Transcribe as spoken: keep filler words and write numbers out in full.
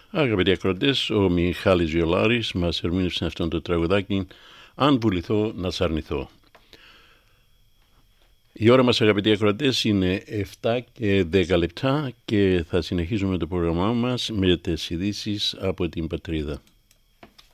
Αγαπητοί ακροατές, ο Μιχάλης Βιολάρης μας ερμήνευσε αυτό το τραγουδάκι «Αν βουληθώ να σ' αρνηθώ». Η ώρα μας, αγαπητοί ακροατές, είναι επτά και δέκα λεπτά και θα συνεχίζουμε το πρόγραμμά μας με τις ειδήσεις από την πατρίδα.